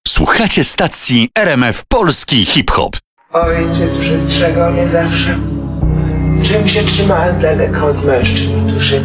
Słuchacie stacji RMF Polski Hip-Hop. Ojciec przestrzegał mnie zawsze, czym się trzyma z daleka od mężczyzn, którzy